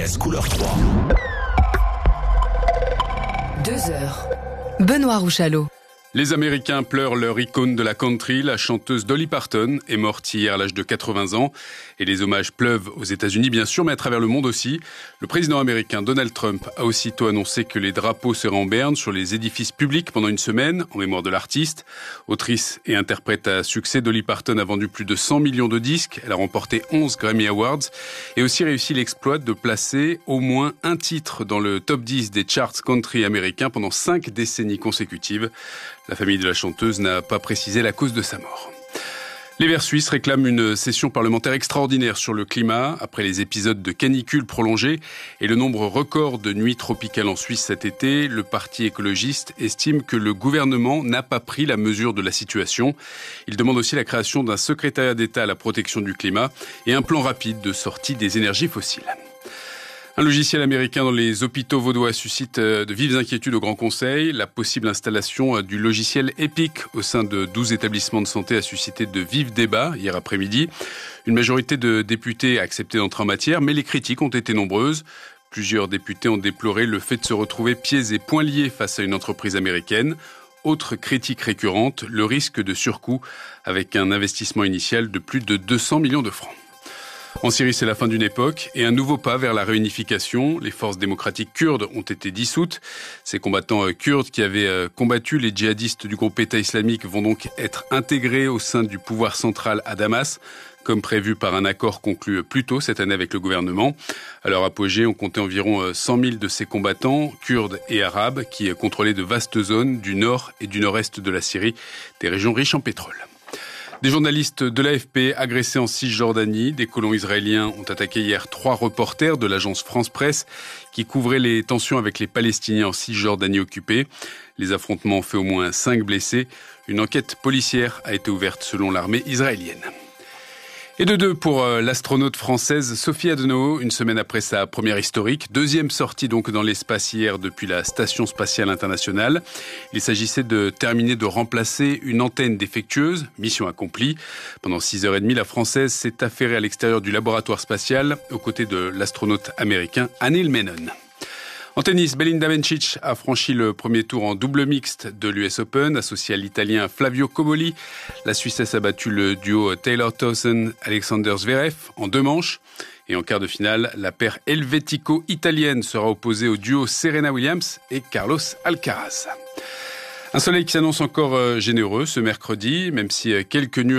Couleur 3. 2 heures. Benoît Rouchalot. Les Américains pleurent leur icône de la country, la chanteuse Dolly Parton, est morte hier à l'âge de 80 ans. Et les hommages pleuvent aux États-Unis, bien sûr, mais à travers le monde aussi. Le président américain Donald Trump a aussitôt annoncé que les drapeaux seraient en berne sur les édifices publics pendant une semaine, en mémoire de l'artiste. Autrice et interprète à succès, Dolly Parton a vendu plus de 100 millions de disques. Elle a remporté 11 Grammy Awards et aussi réussi l'exploit de placer au moins un titre dans le top 10 des charts country américains pendant 5 décennies consécutives. La famille de la chanteuse n'a pas précisé la cause de sa mort. Les Verts suisses réclament une session parlementaire extraordinaire sur le climat après les épisodes de canicule prolongés et le nombre record de nuits tropicales en Suisse cet été. Le parti écologiste estime que le gouvernement n'a pas pris la mesure de la situation. Il demande aussi la création d'un secrétariat d'État à la protection du climat et un plan rapide de sortie des énergies fossiles. Un logiciel américain dans les hôpitaux vaudois suscite de vives inquiétudes au Grand Conseil. La possible installation du logiciel Epic au sein de 12 établissements de santé a suscité de vifs débats hier après-midi. Une majorité de députés a accepté d'entrer en matière, mais les critiques ont été nombreuses. Plusieurs députés ont déploré le fait de se retrouver pieds et poings liés face à une entreprise américaine. Autre critique récurrente, le risque de surcoût avec un investissement initial de plus de 200 millions de francs. En Syrie, c'est la fin d'une époque et un nouveau pas vers la réunification. Les forces démocratiques kurdes ont été dissoutes. Ces combattants kurdes qui avaient combattu les djihadistes du groupe État islamique vont donc être intégrés au sein du pouvoir central à Damas, comme prévu par un accord conclu plus tôt cette année avec le gouvernement. À leur apogée, on comptait environ 100 000 de ces combattants, kurdes et arabes, qui contrôlaient de vastes zones du nord et du nord-est de la Syrie, des régions riches en pétrole. Des journalistes de l'AFP agressés en Cisjordanie. Des colons israéliens ont attaqué hier 3 reporters de l'agence France Presse qui couvraient les tensions avec les Palestiniens en Cisjordanie occupée. Les affrontements ont fait au moins 5 blessés. Une enquête policière a été ouverte selon l'armée israélienne. Et de 2 pour l'astronaute française Sophie Adenauer, une semaine après sa première historique. Deuxième sortie donc dans l'espace hier depuis la Station spatiale internationale. Il s'agissait de terminer de remplacer une antenne défectueuse, mission accomplie. Pendant 6h30, la Française s'est affairée à l'extérieur du laboratoire spatial aux côtés de l'astronaute américain Anil Menon. En tennis, Belinda Bencic a franchi le premier tour en double mixte de l'US Open, associé à l'Italien Flavio Comoli. La Suissesse a battu le duo Taylor Towson-Alexander Zverev en 2 manches. Et en quart de finale, la paire helvético-italienne sera opposée au duo Serena Williams et Carlos Alcaraz. Un soleil qui s'annonce encore généreux ce mercredi, même si quelques nuages